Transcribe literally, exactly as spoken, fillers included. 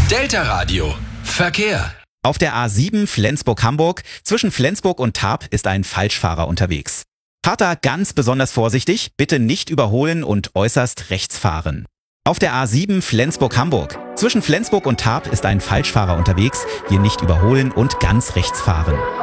Delta Radio. Verkehr. Auf der A sieben Flensburg-Hamburg zwischen Flensburg und Tarp ist ein Falschfahrer unterwegs. Fahrt da ganz besonders vorsichtig, bitte nicht überholen und äußerst rechts fahren. Auf der A sieben Flensburg-Hamburg zwischen Flensburg und Tarp ist ein Falschfahrer unterwegs, hier nicht überholen und ganz rechts fahren.